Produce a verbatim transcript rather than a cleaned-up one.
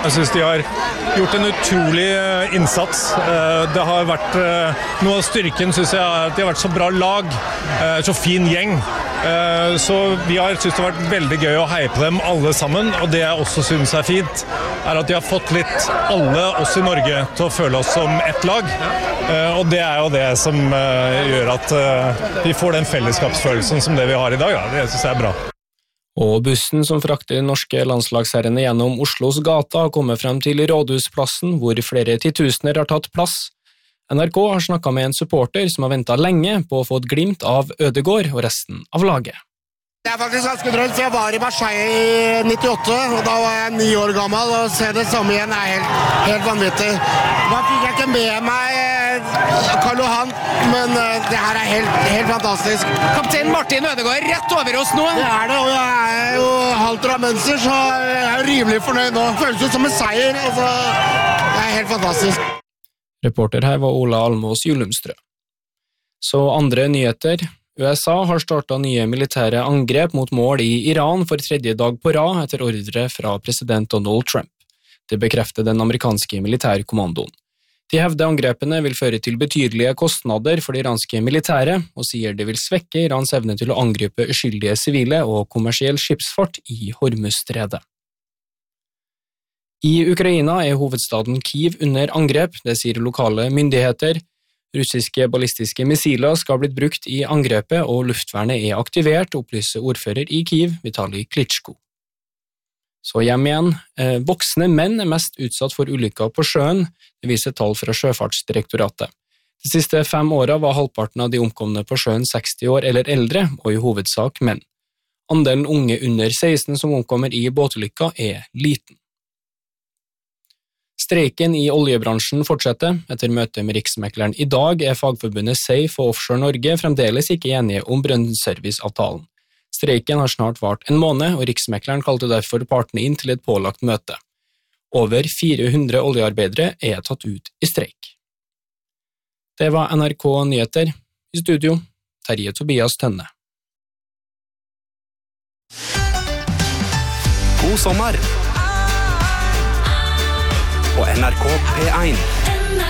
Jeg synes de har gjort en utrolig innsats. Det har vært noe av styrken, synes jeg, at de har vært så bra lag, så fin gjeng. Så vi har synes det har vært veldig gøy å heie på dem alle sammen, og det jeg også synes er fint, er at de har fått litt alle oss i Norge til å føle oss som ett lag, og det er jo det som gjør at vi får den fellesskapsfølelsen som det vi har i dag. Det synes jeg er bra. Og bussen som frakter norske landslagsherrene gjennom Oslos gata har kommet frem til Rådhusplassen, hvor flere titusener har tatt plass. N R K har snakket med en supporter som har ventet lenge på å få et glimt av Ødegaard og resten av laget. Det er faktisk ganske drømt, for jeg var i Marseille i nittiåtte, og da var jeg ni år gammel, og å se det samme igjen er helt, helt vanvittig. Da fikk jeg ikke med meg Karl Johan, men det her er helt, helt fantastisk. Kaptein Martin Ødegaard rett over oss nå. Det er det, og jeg er jo halvt rammenser, så jeg er rimelig fornøyd nå. Føles ut som en seier, altså, det er helt fantastisk. Reporter her var Ola Almås Julumstrø. Så andre nyheter. U S A har startet nye militære angrep mot mål i Iran for tredje dag på rad etter ordre fra president Donald Trump. Det bekrefter den amerikanske militærkommandoen. De hevder angrepene vil føre til betydelige kostnader for det iranske militære, og sier det vil svekke Irans evne til å angripe uskyldige sivile og kommersiell skipsfart i Hormuzstredet. I Ukraina er hovedstaden Kyiv under angrep, det sier lokale myndigheter. Russiske ballistiske missiler skal ha blitt brukt i angrepet, og luftvernet er aktivert, opplyser ordfører i Kyiv, Vitali Klitschko. Så hjem igjen. Eh, voksne menn er mest utsatt for ulykker på sjøen, det viser tall fra Sjøfartsdirektoratet. De siste fem årene var halvparten av de omkomne på sjøen seksti år eller eldre, og i hovedsak menn. Andelen unge under seksten som omkommer i båtulykker er liten. Streiken i oljebransjen fortsetter. Etter møte med Riksmekleren i dag er fagforbundet Safe og Offshore Norge fremdeles ikke enige om brønnserviceavtalen. Streiken har snart vart en måned, og Riksmekleren kalte derfor partene inn til et pålagt møte. Over fire hundre oljearbeidere er tatt ut i streik. Det var N R K Nyheter. I studio, Terje Tobias Tønne. God sommer! På N R K P én.